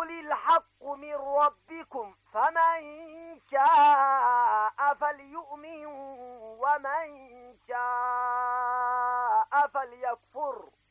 وقل الحق من ربكم فمن شاء فليؤمن ومن شاء فليكفر